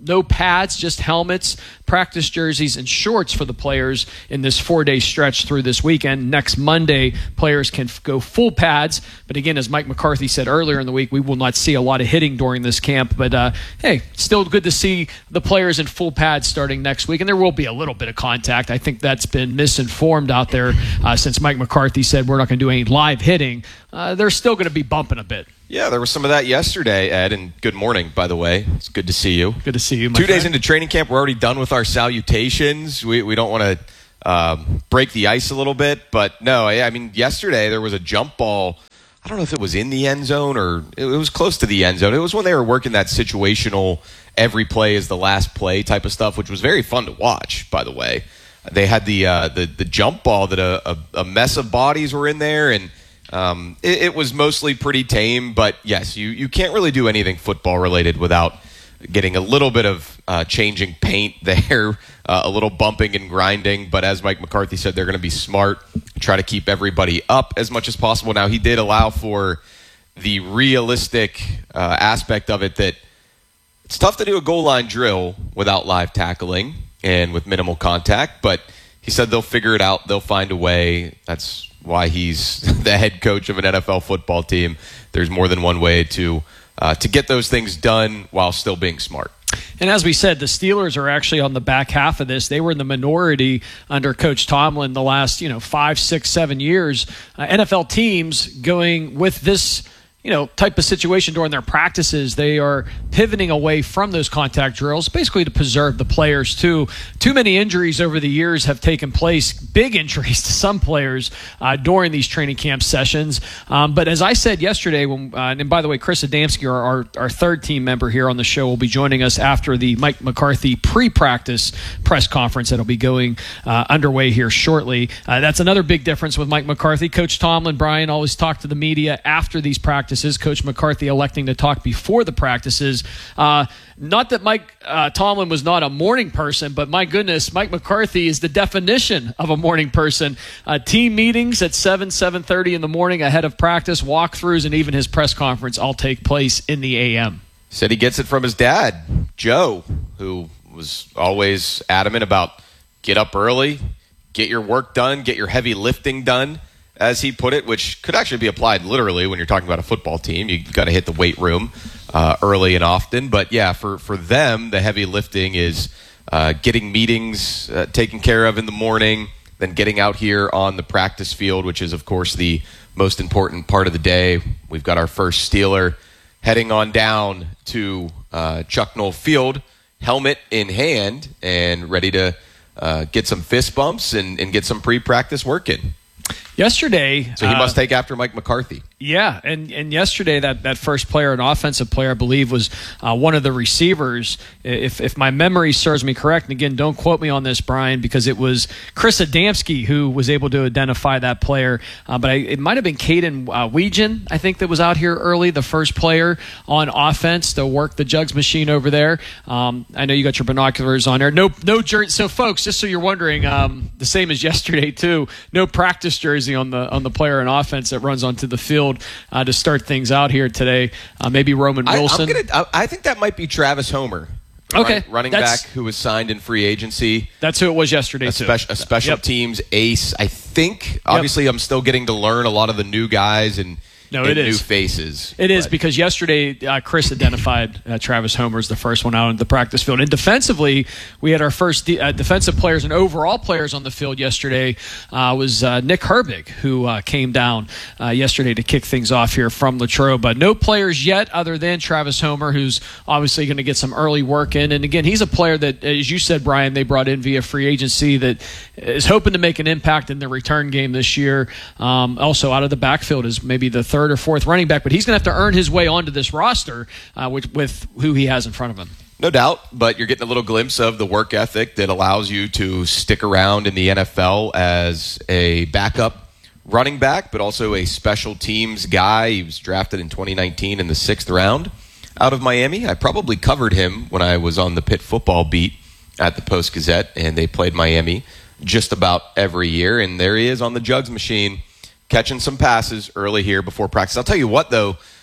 no pads, just helmets, practice jerseys, and shorts for the players in this four-day stretch through this weekend. Next Monday, players can f- go full pads. But again, as Mike McCarthy said earlier in the week, we will not see a lot of hitting during this camp. But, uh, hey, still good to see the players in full pads starting next week. And there will be a little bit of contact. I think that's been misinformed out there uh, since Mike McCarthy said we're not going to do any live hitting. Uh, they're still going to be bumping a bit. Yeah, there was some of that yesterday, Ed, and good morning, by the way. It's good to see you. Good to see you, my Two friend. days into training camp, we're already done with our salutations. We we don't want to um, break the ice a little bit, but no, I, I mean, yesterday there was a jump ball. I don't know if it was in the end zone or it was close to the end zone. It was when they were working that situational every play is the last play type of stuff, which was very fun to watch, by the way. They had the uh, the, the jump ball that a, a, a mess of bodies were in there, and Um, it, it was mostly pretty tame, but yes, you, you can't really do anything football related without getting a little bit of uh, changing paint there, uh, a little bumping and grinding. But as Mike McCarthy said, they're going to be smart, try to keep everybody up as much as possible. Now, he did allow for the realistic uh, aspect of it that it's tough to do a goal line drill without live tackling and with minimal contact, but he said they'll figure it out. They'll find a way. That's why he's the head coach of an N F L football team. There's more than one way to uh, to get those things done while still being smart. And as we said, the Steelers are actually on the back half of this. They were in the minority under Coach Tomlin the last, you know, five, six, seven years. Uh, N F L teams going with this, you know, type of situation during their practices, they are pivoting away from those contact drills, basically to preserve the players too. Too many injuries over the years have taken place, big injuries to some players uh, during these training camp sessions. Um, but as I said yesterday, when, uh, and by the way, Chris Adamski, our, our, our third team member here on the show, will be joining us after the Mike McCarthy pre-practice press conference that'll be going uh, underway here shortly. Uh, that's another big difference with Mike McCarthy. Coach Tomlin, Brian, always talk to the media after these practices. Coach McCarthy electing to talk before the practices. Uh, not that Mike uh, Tomlin was not a morning person, but my goodness, Mike McCarthy is the definition of a morning person. Uh, team meetings at seven, seven thirty in the morning ahead of practice, walkthroughs, and even his press conference all take place in the A M. Said he gets it from his dad, Joe, who was always adamant about get up early, get your work done, get your heavy lifting done, as he put it, which could actually be applied literally when you're talking about a football team. You got to hit the weight room uh, early and often. But yeah, for, for them, the heavy lifting is uh, getting meetings uh, taken care of in the morning, then getting out here on the practice field, which is, of course, the most important part of the day. We've got our first Steeler heading on down to uh, Chuck Noll Field, helmet in hand, and ready to uh, get some fist bumps and, and get some pre-practice work in. Yesterday, so he uh, must take after Mike McCarthy. Yeah, and, and yesterday that, that first player, an offensive player, I believe, was uh, one of the receivers. If if my memory serves me correct, and again, don't quote me on this, Brian, because it was Chris Adamski who was able to identify that player. Uh, but I, it might have been Caden uh, Weegan, I think, that was out here early, the first player on offense to work the jugs machine over there. Um, I know you got your binoculars on there. No, no jersey. So, folks, just so you're wondering, um, the same as yesterday too. No practice jersey on the on the player in offense that runs onto the field. Uh, to start things out here today. Uh, maybe Roman Wilson. I, I'm gonna, I, I think that might be Travis Homer. Okay. Run, running back who was signed in free agency. That's who it was yesterday, a too. Speci- a special yep. teams ace, I think. Obviously, yep. I'm still getting to learn a lot of the new guys and, no, and it new is. faces. It but. is because yesterday uh, Chris identified uh, Travis Homer as the first one out on the practice field. And defensively, we had our first de- uh, defensive players and overall players on the field yesterday. Uh, was uh, Nick Herbig, who uh, came down uh, yesterday to kick things off here from Latrobe. But no players yet other than Travis Homer, who's obviously going to get some early work in. And again, he's a player that, as you said, Brian, they brought in via free agency that is hoping to make an impact in the return game this year. Um, also out of the backfield is maybe the third or fourth running back, but he's going to have to earn his way onto this roster uh, with, with who he has in front of him. No doubt, but you're getting a little glimpse of the work ethic that allows you to stick around in the N F L as a backup running back, but also a special teams guy. He was drafted in twenty nineteen in the sixth round out of Miami. I probably covered him when I was on the Pitt football beat at the Post-Gazette, and they played Miami just about every year, and there he is on the jugs machine, catching some passes early here before practice. I'll tell you what, though,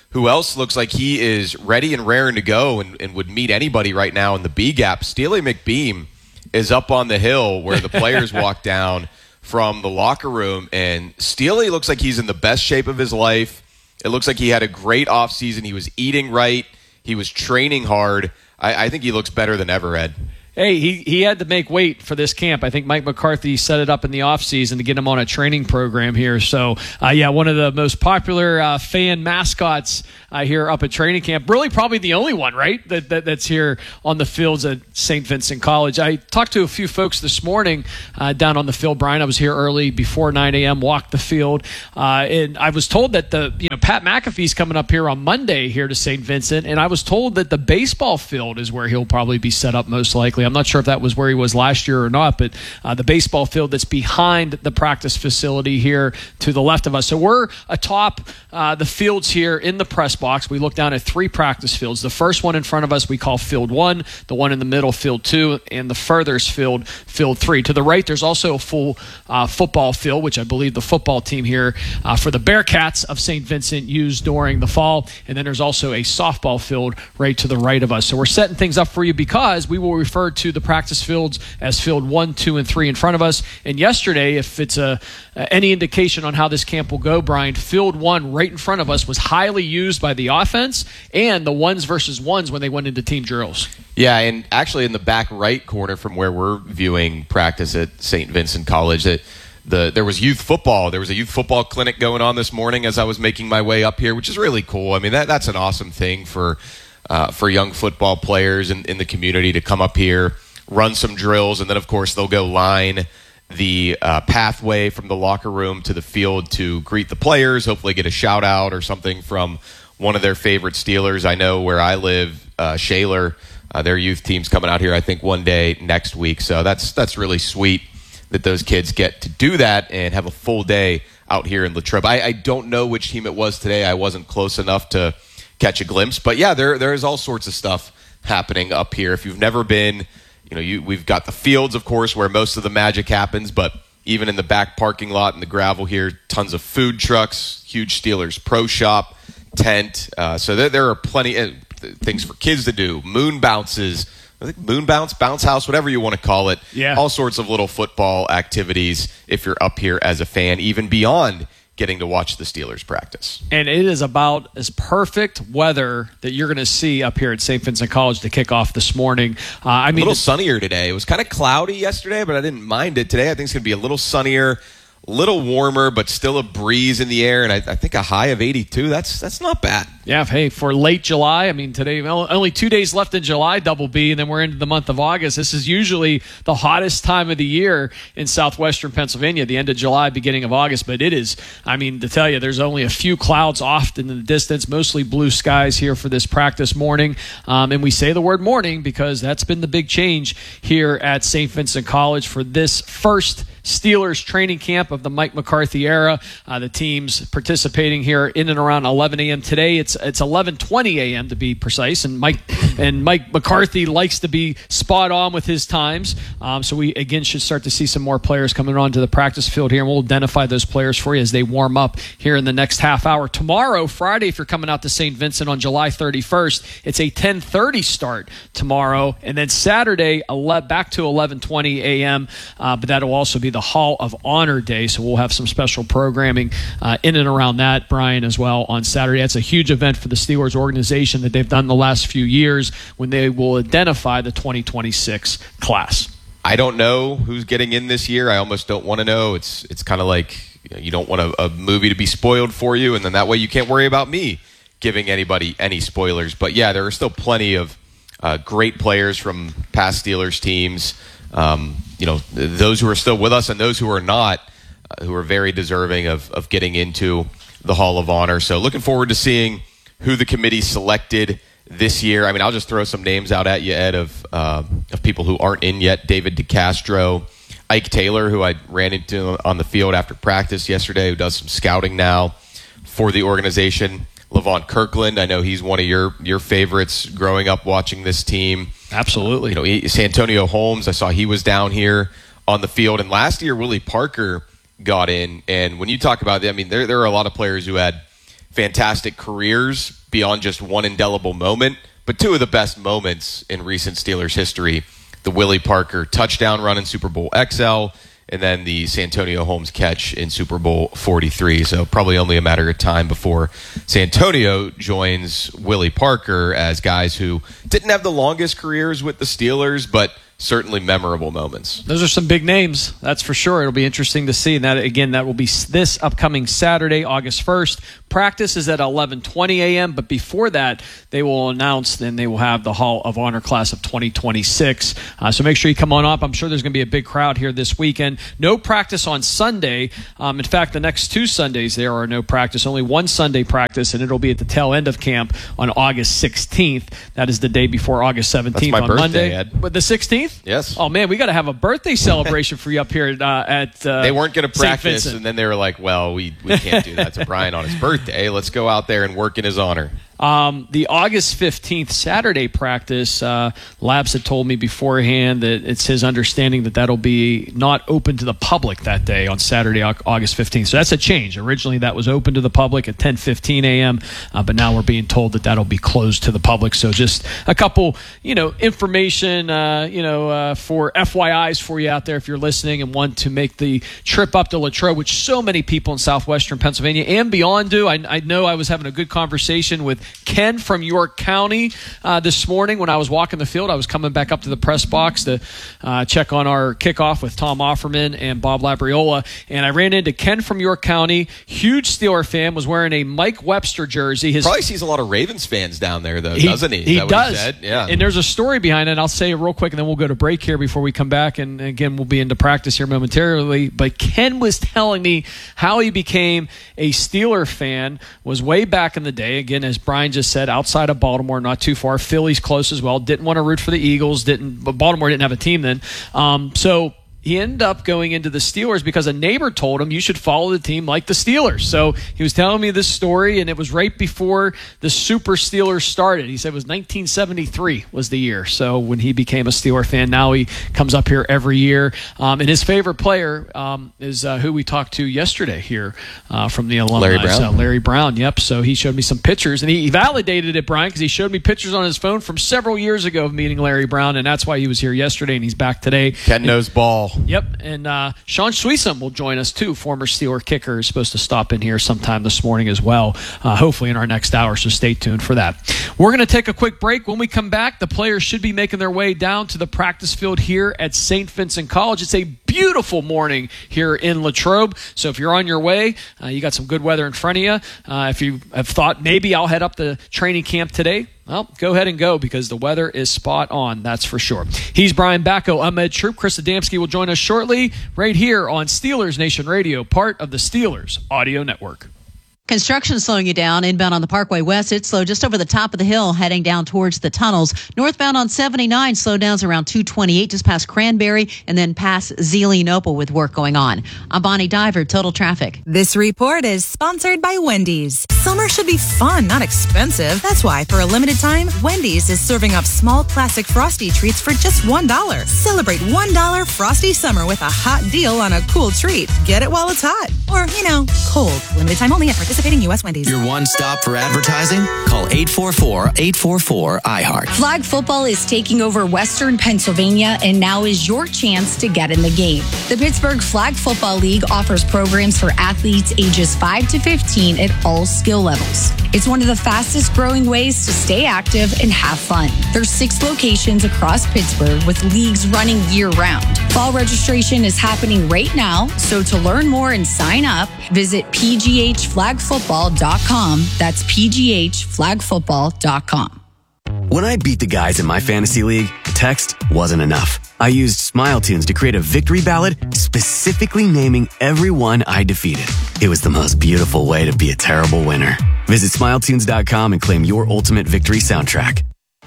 who else looks like he is ready and raring to go and, and would meet anybody right now in the B gap. Steely McBeam is up on the hill where the players walk down from the locker room, and Steely looks like he's in the best shape of his life. It looks like he had a great offseason. He was eating right. He was training hard. I, I think he looks better than ever, Ed. Hey, he, he had to make weight for this camp. I think Mike McCarthy set it up in the offseason to get him on a training program here. So, uh, yeah, one of the most popular uh, fan mascots uh, here up at training camp. Really probably the only one, right, that, that that's here on the fields at Saint Vincent College. I talked to a few folks this morning uh, down on the field. Brian, I was here early before nine a.m., walked the field. Uh, and I was told that the you know Pat McAfee's coming up here on Monday here to Saint Vincent. And I was told that the baseball field is where he'll probably be set up most likely. I'm not sure if that was where he was last year or not, but uh, the baseball field that's behind the practice facility here to the left of us. So we're atop uh, the fields here in the press box. We look down at three practice fields. The first one in front of us we call Field one, the one in the middle, Field two, and the furthest field, Field three. To the right, there's also a full uh, football field, which I believe the football team here uh, for the Bearcats of Saint Vincent used during the fall. And then there's also a softball field right to the right of us. So we're setting things up for you because we will refer to the practice fields as Field one, two, and three in front of us. And yesterday, if it's a, uh, any indication on how this camp will go, Brian, Field one right in front of us was highly used by the offense and the ones versus ones when they went into team drills. Yeah, and actually in the back right corner from where we're viewing practice at Saint Vincent College, that the there was youth football. There was a youth football clinic going on this morning as I was making my way up here, which is really cool. I mean, that that's an awesome thing for uh, for young football players in, in the community to come up here, run some drills, and then, of course, they'll go line the uh, pathway from the locker room to the field to greet the players, hopefully get a shout-out or something from one of their favorite Steelers. I know where I live, uh, Shaler, uh, their youth team's coming out here, I think, one day next week. So that's that's really sweet that those kids get to do that and have a full day out here in Latrobe. I, I don't know which team it was today. I wasn't close enough to catch a glimpse. But, yeah, there there is all sorts of stuff happening up here. If you've never been... You know, you, we've got the fields, of course, where most of the magic happens, but even in the back parking lot and the gravel here, tons of food trucks, huge Steelers Pro Shop, tent. Uh, so there, there are plenty of things for kids to do. Moon bounces, I think moon bounce, bounce house, whatever you want to call it. Yeah. All sorts of little football activities if you're up here as a fan, even beyond getting to watch the Steelers practice. And it is about as perfect weather that you're going to see up here at Saint Vincent College to kick off this morning. Uh, I mean, a little sunnier today. It was kind of cloudy yesterday, but I didn't mind it today. I think it's going to be a little sunnier, a little warmer, but still a breeze in the air, and I, I think a high of eighty-two. That's that's not bad. Yeah, hey, for late July, I mean, today, only two days left in July, double B, and then we're into the month of August. This is usually the hottest time of the year in southwestern Pennsylvania, the end of July, beginning of August. But it is, I mean, to tell you, there's only a few clouds off in the distance, mostly blue skies here for this practice morning. Um, and we say the word morning because that's been the big change here at Saint Vincent College for this first Steelers training camp of the Mike McCarthy era. Uh, the team's participating here in and around eleven a.m. today. It's it's eleven twenty a.m. to be precise, and Mike and Mike McCarthy likes to be spot on with his times. Um, so we again should start to see some more players coming onto the practice field here, and we'll identify those players for you as they warm up here in the next half hour. Tomorrow, Friday, if you're coming out to Saint Vincent on July thirty-first, it's a ten thirty start tomorrow, and then Saturday back to eleven twenty a.m. Uh, but that'll also be the Hall of Honor Day, so we'll have some special programming uh, in and around that, Brian, as well on Saturday. That's a huge event for the Steelers organization that they've done the last few years when they will identify the twenty twenty-six class. I don't know who's getting in this year. I almost don't want to know. It's it's kind of like, you know, you don't want a, a movie to be spoiled for you, and then that way you can't worry about me giving anybody any spoilers. But yeah, there are still plenty of uh, great players from past Steelers teams. Um, you know, those who are still with us and those who are not, uh, who are very deserving of, of getting into the Hall of Honor. So looking forward to seeing who the committee selected this year. I mean, I'll just throw some names out at you, Ed, of, uh, of people who aren't in yet. David DeCastro, Ike Taylor, who I ran into on the field after practice yesterday, who does some scouting now for the organization. Levon Kirkland, I know he's one of your, your favorites growing up watching this team. Absolutely. You know, he, Santonio Holmes, I saw he was down here on the field. And last year, Willie Parker got in. And when you talk about it, I mean, there there are a lot of players who had fantastic careers beyond just one indelible moment, but two of the best moments in recent Steelers history. The Willie Parker touchdown run in Super Bowl X L, and then the Santonio Holmes catch in Super Bowl forty-three. So probably only a matter of time before Santonio joins Willie Parker as guys who didn't have the longest careers with the Steelers, but certainly memorable moments. Those are some big names, that's for sure. It'll be interesting to see. And that, again, that will be this upcoming Saturday, August first. Practice is at eleven twenty a.m., but before that, they will announce, then they will have the Hall of Honor class of twenty twenty-six. Uh, so make sure you come on up. I'm sure there's going to be a big crowd here this weekend. No practice on Sunday. Um, in fact, the next two Sundays, there are no practice. Only one Sunday practice, and it'll be at the tail end of camp on August sixteenth. That is the day before August seventeenth. That's my on birthday, Monday. Ed. But the sixteenth? Yes. Oh, man, we got to have a birthday celebration for you up here uh, at uh, They weren't going to Saint practice, Vincent. and then they were like, well, we, we can't do that to Brian on his birthday. Let's go out there and work in his honor. Um, the August fifteenth Saturday practice, uh, Labs had told me beforehand that it's his understanding that that'll be not open to the public that day on Saturday, August fifteenth. So that's a change. Originally, that was open to the public at ten fifteen a.m., uh, but now we're being told that that'll be closed to the public. So just a couple, you know, information, uh, you know, uh, for F Y Is for you out there if you're listening and want to make the trip up to Latrobe, which so many people in southwestern Pennsylvania and beyond do. I, I know I was having a good conversation with Ken from York County uh, this morning when I was walking the field. I was coming back up to the press box to uh, check on our kickoff with Tom Offerman and Bob Labriola, and I ran into Ken from York County, huge Steeler fan, was wearing a Mike Webster jersey. His, Probably sees a lot of Ravens fans down there, though, he, doesn't he? Is He that what does. He said? Yeah. And there's a story behind it, and I'll say it real quick, and then we'll go to break here before we come back, and again, we'll be into practice here momentarily. But Ken was telling me how he became a Steeler fan was way back in the day, again, as Brian just said, outside of Baltimore, not too far. Philly's close as well. Didn't want to root for the Eagles. Didn't, but Baltimore didn't have a team then. Um, so he ended up going into the Steelers because a neighbor told him you should follow the team like the Steelers. So he was telling me this story, and it was right before the Super Steelers started. He said it was nineteen seventy-three was the year. So when he became a Steeler fan, now he comes up here every year. Um, and his favorite player um, is uh, who we talked to yesterday here uh, from the alumni. Larry Brown. Uh, Larry Brown, yep. So he showed me some pictures, and he, he validated it, Brian, because he showed me pictures on his phone from several years ago of meeting Larry Brown, and that's why he was here yesterday, and he's back today. Ken knows ball. Yep, and uh, Sean Sweesum will join us too. Former Steeler kicker is supposed to stop in here sometime this morning as well, uh, hopefully in our next hour, so stay tuned for that. We're going to take a quick break. When we come back, the players should be making their way down to the practice field here at Saint Vincent College. It's a beautiful morning here in Latrobe, so if you're on your way, uh, you got some good weather in front of you. Uh, if you have thought maybe I'll head up to training camp today, well, go ahead and go because the weather is spot on, that's for sure. He's Brian Bacco. I'm Ed Troop. Chris Adamski will join us shortly right here on Steelers Nation Radio, part of the Steelers Audio Network. Construction slowing you down. Inbound on the Parkway West, it's slow just over the top of the hill, heading down towards the tunnels. Northbound on seventy-nine, slowdowns around two twenty-eight, just past Cranberry, and then past Zelienople with work going on. I'm Bonnie Diver, Total Traffic. This report is sponsored by Wendy's. Summer should be fun, not expensive. That's why, for a limited time, Wendy's is serving up small classic Frosty treats for just one dollar. Celebrate one dollar Frosty Summer with a hot deal on a cool treat. Get it while it's hot. Or, you know, cold. Limited time only at participating U S Wendy's. Your one stop for advertising? Call eight four four, eight four four, I heart. Flag football is taking over Western Pennsylvania, and now is your chance to get in the game. The Pittsburgh Flag Football League offers programs for athletes ages five to fifteen at all skill levels. It's one of the fastest growing ways to stay active and have fun. There's six locations across Pittsburgh with leagues running year round. Fall registration is happening right now, so to learn more and sign up, visit p g h flag football dot com. That's p g h flag football dot com. When I beat the guys in my fantasy league, text wasn't enough. I used Smile Tunes to create a victory ballad specifically naming everyone I defeated. It was the most beautiful way to be a terrible winner. Visit smile tunes dot com and claim your ultimate victory soundtrack.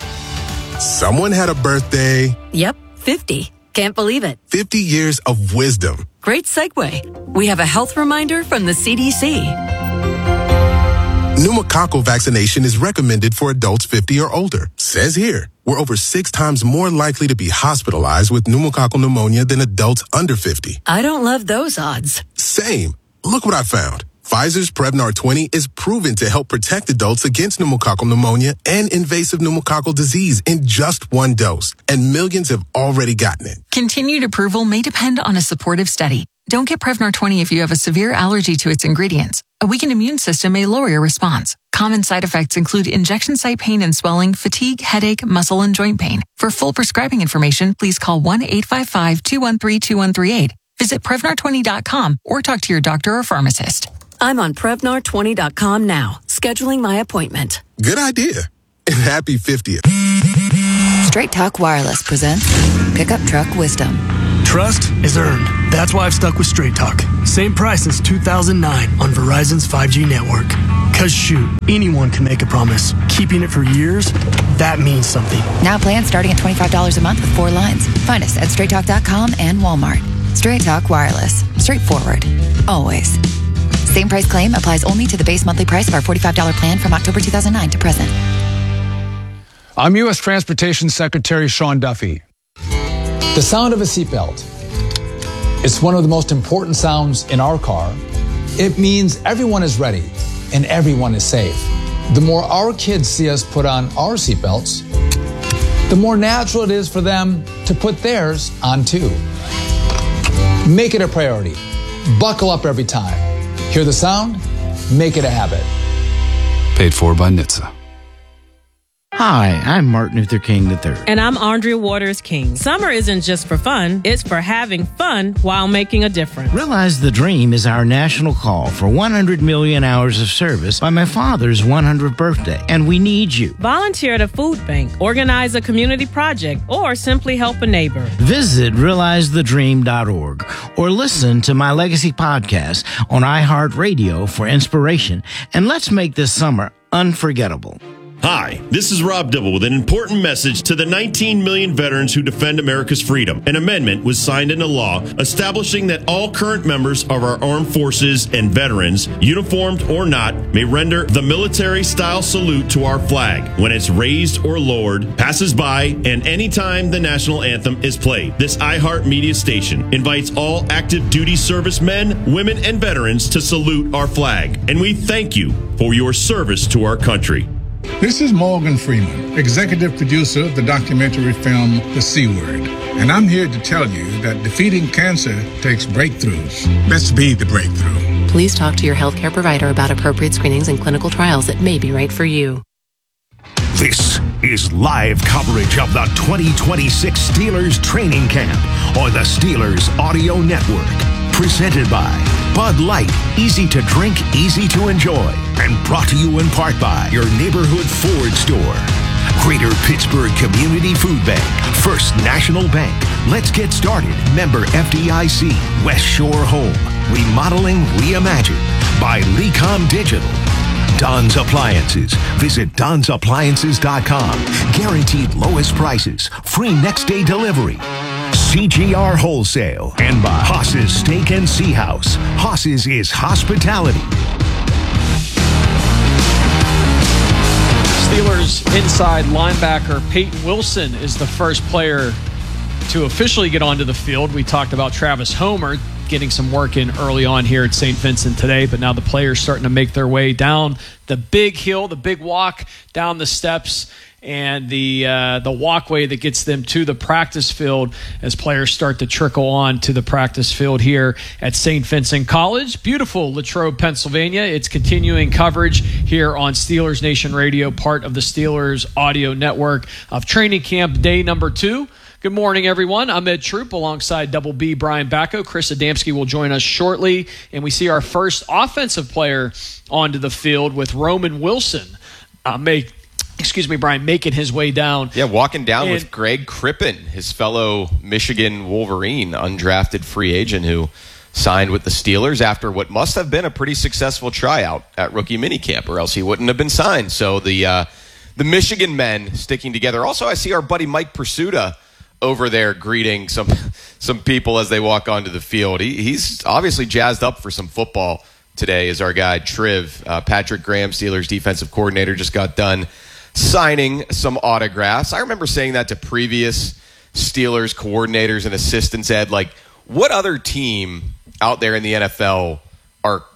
Someone had a birthday. Yep, fifty. Can't believe it. fifty years of wisdom. Great segue. We have a health reminder from the C D C. Pneumococcal vaccination is recommended for adults fifty or older. Says here, we're over six times more likely to be hospitalized with pneumococcal pneumonia than adults under fifty. I don't love those odds. Same. Look what I found. Pfizer's Prevnar twenty is proven to help protect adults against pneumococcal pneumonia and invasive pneumococcal disease in just one dose, and millions have already gotten it. Continued approval may depend on a supportive study. Don't get Prevnar twenty if you have a severe allergy to its ingredients. A weakened immune system may lower your response. Common side effects include injection site pain and swelling, fatigue, headache, muscle, and joint pain. For full prescribing information, please call one eight five five, two one three, two one three eight. Visit Prevnar twenty dot com or talk to your doctor or pharmacist. I'm on Prevnar twenty dot com now, scheduling my appointment. Good idea. And happy fiftieth. Straight Talk Wireless presents Pickup Truck Wisdom. Trust is earned. That's why I've stuck with Straight Talk. Same price since two thousand nine on Verizon's five G network. Cause shoot, anyone can make a promise. Keeping it for years, that means something. Now plans starting at twenty-five dollars a month with four lines. Find us at straight talk dot com and Walmart. Straight Talk Wireless. Straightforward. Always. Same price claim applies only to the base monthly price of our forty-five dollars plan from October two thousand nine to present. I'm U S Transportation Secretary Sean Duffy. The sound of a seatbelt. It's one of the most important sounds in our car. It means everyone is ready and everyone is safe. The more our kids see us put on our seatbelts, the more natural it is for them to put theirs on too. Make it a priority. Buckle up every time. Hear the sound? Make it a habit. Paid for by N H T S A. Hi, I'm Martin Luther King the third. And I'm Andrea Waters King. Summer isn't just for fun, it's for having fun while making a difference. Realize the Dream is our national call for one hundred million hours of service by my father's one hundredth birthday, and we need you. Volunteer at a food bank, organize a community project, or simply help a neighbor. Visit realize the dream dot org or listen to my Legacy podcast on iHeartRadio for inspiration, and let's make this summer unforgettable. Hi, this is Rob Dibble with an important message to the nineteen million veterans who defend America's freedom. An amendment was signed into law establishing that all current members of our armed forces and veterans, uniformed or not, may render the military-style salute to our flag when it's raised or lowered, passes by, and anytime the national anthem is played. This iHeart Media station invites all active duty servicemen, women, and veterans to salute our flag. And we thank you for your service to our country. This is Morgan Freeman, executive producer of the documentary film The C Word. And I'm here to tell you that defeating cancer takes breakthroughs. Let's be the breakthrough. Please talk to your healthcare provider about appropriate screenings and clinical trials that may be right for you. This is live coverage of the twenty twenty-six Steelers training camp on the Steelers Audio Network. Presented by Bud Light, easy to drink, easy to enjoy. And brought to you in part by your neighborhood Ford store. Greater Pittsburgh Community Food Bank, First National Bank. Let's get started. Member F D I C, West Shore Home. Remodeling Reimagined by Lecom Digital. Don's Appliances. Visit Don's Appliances dot com. Guaranteed lowest prices. Free next day delivery. C G R Wholesale. And by Haas's Steak and Sea House. Haas's is hospitality. Steelers inside linebacker Peyton Wilson is the first player to officially get onto the field. We talked about Travis Homer getting some work in early on here at Saint Vincent today, but now the players starting to make their way down the big hill, the big walk down the steps, and the uh, the walkway that gets them to the practice field as players start to trickle on to the practice field here at Saint Vincent College. Beautiful Latrobe, Pennsylvania. It's continuing coverage here on Steelers Nation Radio, part of the Steelers Audio Network of training camp day number two. Good morning, everyone. I'm Ed Troop alongside Double B Brian Bacco. Chris Adamski will join us shortly, and we see our first offensive player onto the field with Roman Wilson. Uh, make Excuse me, Brian, making his way down. Yeah, walking down and, with Greg Crippen, his fellow Michigan Wolverine, undrafted free agent who signed with the Steelers after what must have been a pretty successful tryout at rookie minicamp, or else he wouldn't have been signed. So the uh, the Michigan men sticking together. Also, I see our buddy Mike Pursuta over there greeting some some people as they walk onto the field. He, he's obviously jazzed up for some football today as our guy Triv. Uh, Patrick Graham, Steelers defensive coordinator, just got done signing some autographs. I remember saying that to previous Steelers coordinators and assistants, Ed, like, what other team out there in the N F L are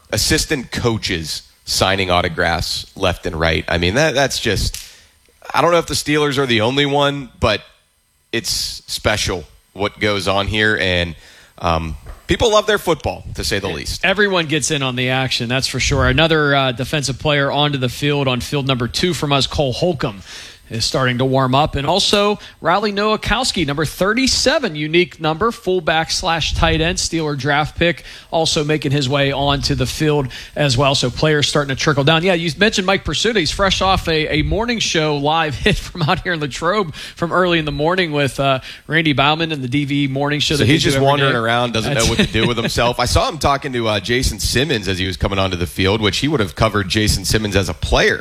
assistant coaches signing autographs left and right. I mean, that that's just, I don't know if the Steelers are the only one, but it's special what goes on here. And um, people love their football, to say the least. Everyone gets in on the action, that's for sure. Another uh, defensive player onto the field on field number two from us, Cole Holcomb, is starting to warm up. And also Riley Nowakowski, number thirty-seven, unique number, fullback slash tight end, Steeler draft pick, also making his way onto the field as well. So players starting to trickle down. Yeah, you mentioned Mike Pursuta. He's fresh off a, a morning show live hit from out here in Latrobe from early in the morning with uh, Randy Bauman and the D V E morning show. So he's just wandering day. around, doesn't That's know what to do with himself. I saw him talking to uh, Jason Simmons as he was coming onto the field, which he would have covered Jason Simmons as a player